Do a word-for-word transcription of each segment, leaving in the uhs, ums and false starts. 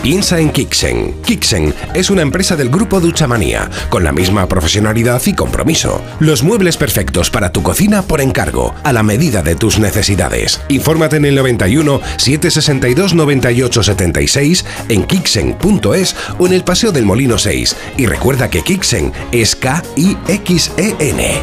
Piensa en Kixen. Kixen es una empresa del grupo Duchamanía, con la misma profesionalidad y compromiso. Los muebles perfectos para tu cocina por encargo, a la medida de tus necesidades. Infórmate en el noventa y uno, setecientos sesenta y dos, noventa y ocho setenta y seis, en kixen punto es o en el Paseo del Molino seis. Y recuerda que Kixen es K I X E N.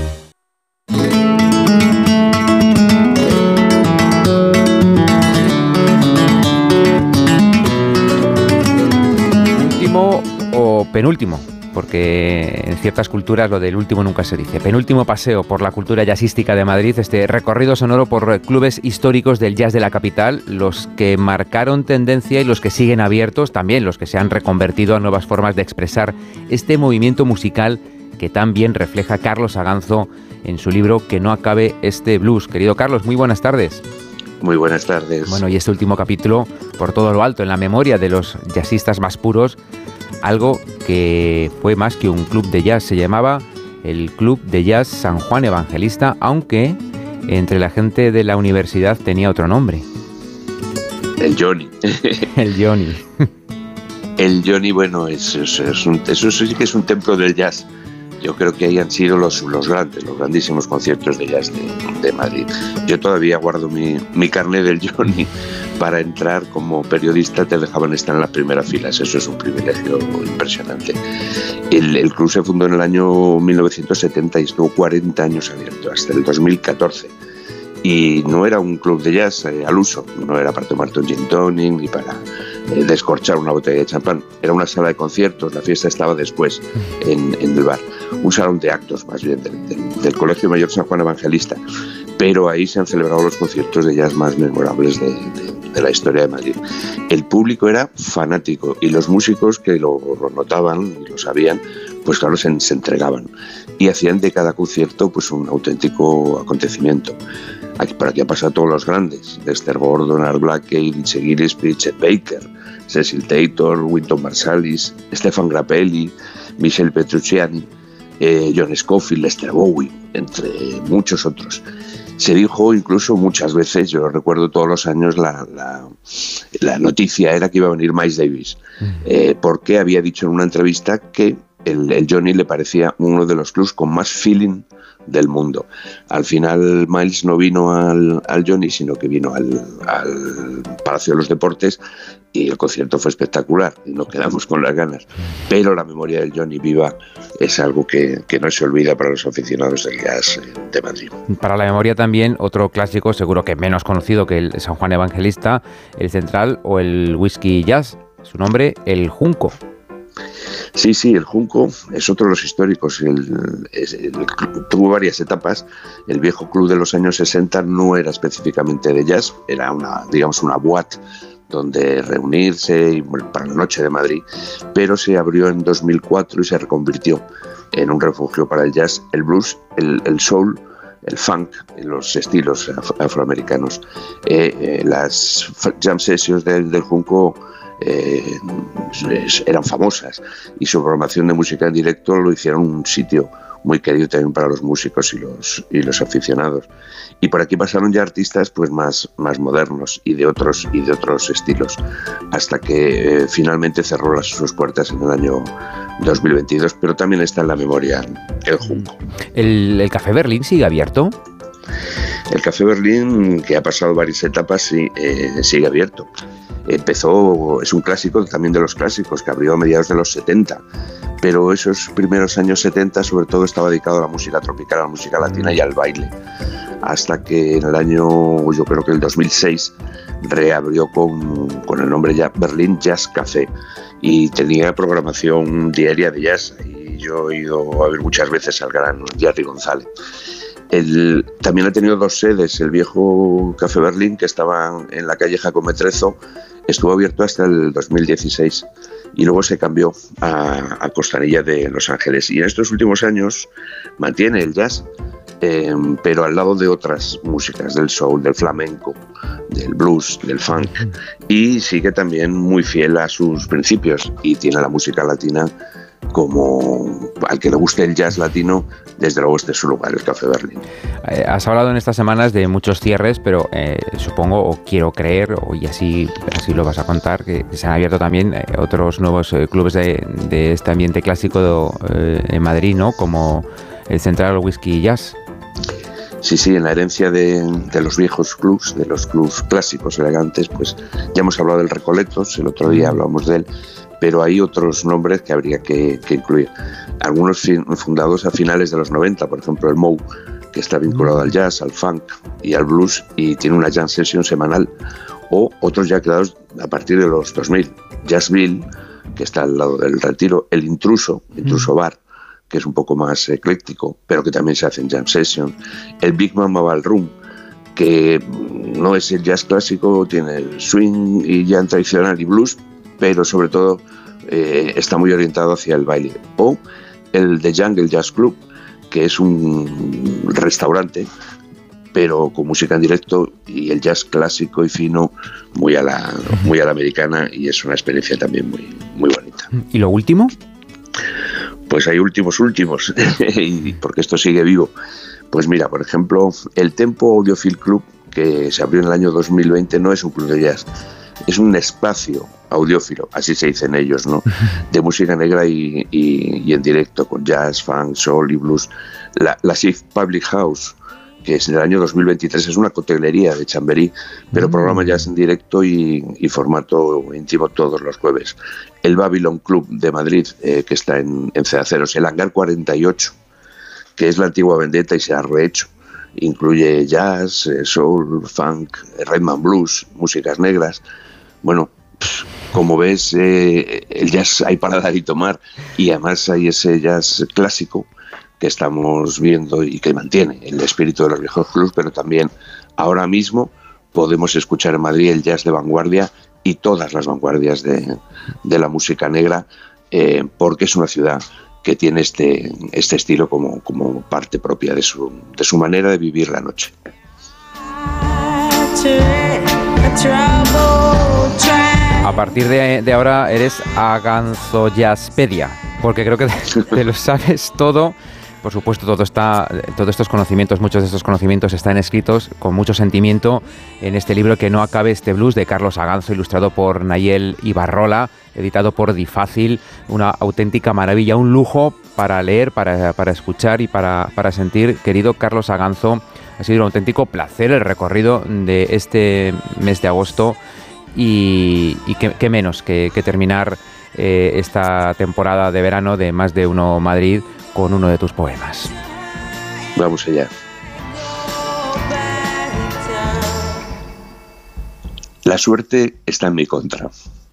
Último o penúltimo, porque en ciertas culturas lo del último nunca se dice. Penúltimo paseo por la cultura jazzística de Madrid, este recorrido sonoro por clubes históricos del jazz de la capital, los que marcaron tendencia y los que siguen abiertos, también los que se han reconvertido a nuevas formas de expresar este movimiento musical que tan bien refleja Carlos Aganzo en su libro Que no acabe este blues. Querido Carlos, muy buenas tardes. Muy buenas tardes. Bueno, y este último capítulo, por todo lo alto, en la memoria de los jazzistas más puros, algo que fue más que un club de jazz, se llamaba el Club de Jazz San Juan Evangelista, aunque entre la gente de la universidad tenía otro nombre. El Johnny. El Johnny. El Johnny, bueno, es, es, es un, eso sí que es un templo del jazz. Yo creo que ahí han sido los, los grandes, los grandísimos conciertos de jazz de, de Madrid. Yo todavía guardo mi, mi carnet del Johnny. Para entrar como periodista te dejaban estar en las primeras filas, eso es un privilegio impresionante. El, el club se fundó en el año mil novecientos setenta y estuvo cuarenta años abierto, hasta el dos mil catorce. Y no era un club de jazz eh, al uso, no era para tomarte un gin tonic ni para eh, descorchar una botella de champán. Era una sala de conciertos, la fiesta estaba después en, en el bar. Un salón de actos más bien del, del, del Colegio Mayor San Juan Evangelista. Pero ahí se han celebrado los conciertos de jazz más memorables de, de, de la historia de Madrid. El público era fanático y los músicos que lo, lo notaban y lo sabían, pues claro, se, se entregaban y hacían de cada concierto pues un auténtico acontecimiento. Aquí, por aquí han pasado todos los grandes: Dexter Gordon, Art Blakey, Dizzy Gillespie, Chet Baker, Cecil Taylor, Wynton Marsalis, Stefan Grappelli, Michel Petrucciani, eh, John Scofield, Lester Bowie, entre muchos otros. Se dijo incluso muchas veces, yo lo recuerdo todos los años, la, la, la noticia era que iba a venir Miles Davis, eh, porque había dicho en una entrevista que el, el Johnny le parecía uno de los clubs con más feeling del mundo. Al final Miles no vino al, al Johnny, sino que vino al, al Palacio de los Deportes y el concierto fue espectacular y nos quedamos con las ganas. Pero la memoria del Johnny viva es algo que, que no se olvida para los aficionados del jazz de Madrid. Para la memoria también otro clásico, seguro que menos conocido que el San Juan Evangelista, el Central o el Whisky Jazz, su nombre, el Junco. Sí, sí, el Junco es otro de los históricos. El, el, el, tuvo varias etapas. El viejo club de los años sesenta no era específicamente de jazz, era una, digamos, una boate donde reunirse y, bueno, para la noche de Madrid, pero se abrió en dos mil cuatro y se reconvirtió en un refugio para el jazz, el blues, el, el soul, el funk, los estilos afroamericanos. Eh, eh, las jam sessions del, del Junco Eh, eran famosas y su programación de música en directo lo hicieron un sitio muy querido también para los músicos y los, y los aficionados. Y por aquí pasaron ya artistas pues más, más modernos y de otros y de otros estilos, hasta que eh, finalmente cerró las, sus puertas en el año dos mil veintidós, pero también está en la memoria el Junco. ¿El, el Café Berlín sigue abierto? El Café Berlín, que ha pasado varias etapas, sí, eh, sigue abierto. Empezó, es un clásico también de los clásicos, que abrió a mediados de los setenta, pero esos primeros años setenta sobre todo estaba dedicado a la música tropical, a la música latina y al baile, hasta que en el año, yo creo que el dos mil seis, reabrió con, con el nombre ya Berlín Jazz Café y tenía programación diaria de jazz, y yo he ido a ver muchas veces al gran Jerry González. El, también ha tenido dos sedes. El viejo Café Berlín, que estaba en la calle Jacome Trezo, estuvo abierto hasta el dos mil dieciséis y luego se cambió a, a Costanilla de Los Ángeles, y en estos últimos años mantiene el jazz, eh, pero al lado de otras músicas, del soul, del flamenco, del blues, del funk, y sigue también muy fiel a sus principios y tiene la música latina como, al que le guste el jazz latino, desde luego este es su lugar, el Café Berlín. Eh, has hablado en estas semanas de muchos cierres, pero eh, supongo, o quiero creer, o y así, así lo vas a contar, que se han abierto también eh, otros nuevos eh, clubes de, de este ambiente clásico de, eh, en Madrid, ¿no? Como el Central Whisky Jazz. Sí, sí, en la herencia de, de los viejos clubs, de los clubs clásicos elegantes, pues ya hemos hablado del Recoletos, el otro día hablábamos de él, pero hay otros nombres que habría que, que incluir. Algunos fin, fundados a finales de los noventa, por ejemplo el Mou, que está vinculado al jazz, al funk y al blues y tiene una jam session semanal, o otros ya creados a partir de los dos mil. Jazzville, que está al lado del Retiro, el Intruso, Intruso Bar, que es un poco más ecléctico, pero que también se hace en jam session. El Big Mama Ballroom, que no es el jazz clásico, tiene el swing y jam tradicional y blues, pero sobre todo eh, está muy orientado hacia el baile. O el The Jungle Jazz Club, que es un restaurante, pero con música en directo y el jazz clásico y fino muy a la, muy a la americana, y es una experiencia también muy, muy bonita. ¿Y lo último? Pues hay últimos últimos, y porque esto sigue vivo. Pues mira, por ejemplo, el Tempo Audiophile Club, que se abrió en el año dos mil veinte, no es un club de jazz, es un espacio audiófilo, así se dicen ellos, ¿no? De música negra y, y, y en directo, con jazz, funk, soul y blues. La, la Sixth Public House, que es en el año dos mil veintitrés, es una coctelería de Chamberí, pero mm. programa jazz en directo y, y formato íntimo todos los jueves. El Babylon Club de Madrid, eh, que está en, en Cedaceros. El Hangar cuarenta y ocho, que es la antigua Vendetta y se ha rehecho. Incluye jazz, eh, soul, funk, rhythm and blues, músicas negras. Bueno, pff, como ves, eh, el jazz hay para dar y tomar, y además hay ese jazz clásico que estamos viendo y que mantiene el espíritu de los viejos clubs, pero también ahora mismo podemos escuchar en Madrid el jazz de vanguardia y todas las vanguardias de, de la música negra, eh, porque es una ciudad que tiene este, este estilo como, como parte propia de su, de su manera de vivir la noche. A partir de, de ahora eres Aganzojazzpedia, porque creo que te, te lo sabes todo. Por supuesto, todo está, todos estos conocimientos, muchos de estos conocimientos están escritos con mucho sentimiento en este libro Que no acabe este blues, de Carlos Aganzo, ilustrado por Nayel Ibarrola, editado por Difácil. Una auténtica maravilla, un lujo para leer, para, para escuchar y para, para sentir. Querido Carlos Aganzo, ha sido un auténtico placer el recorrido de este mes de agosto, y, y qué, qué menos que, que terminar eh, esta temporada de verano de Más de Uno Madrid con uno de tus poemas. Vamos allá. La suerte está en mi contra.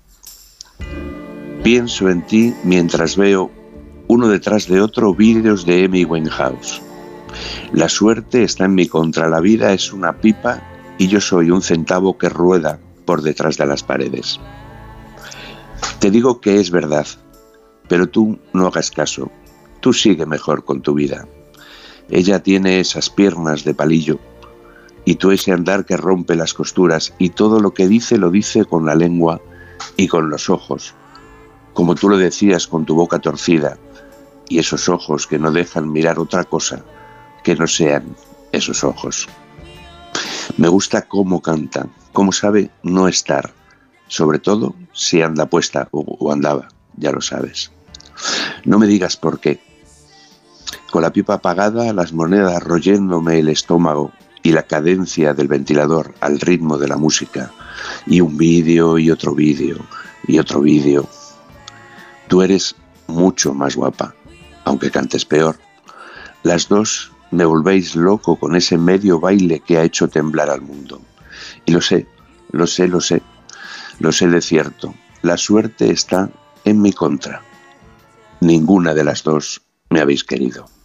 Pienso en ti mientras veo uno detrás de otro vídeos de Amy Winehouse. La suerte está en mi contra. La vida es una pipa y yo soy un centavo que rueda por detrás de las paredes. Te digo que es verdad, pero tú no hagas caso. Tú sigue mejor con tu vida. Ella tiene esas piernas de palillo y tú ese andar que rompe las costuras, y todo lo que dice lo dice con la lengua y con los ojos, como tú lo decías, con tu boca torcida y esos ojos que no dejan mirar otra cosa que no sean esos ojos. Me gusta cómo canta, cómo sabe no estar, sobre todo si anda puesta o, o andaba, ya lo sabes. No me digas por qué. Con la pipa apagada, las monedas royéndome el estómago y la cadencia del ventilador al ritmo de la música, y un vídeo y otro vídeo y otro vídeo. Tú eres mucho más guapa, aunque cantes peor. Las dos me volvéis loco con ese medio baile que ha hecho temblar al mundo. Y lo sé, lo sé, lo sé, lo sé de cierto. La suerte está en mi contra. Ninguna de las dos me habéis querido.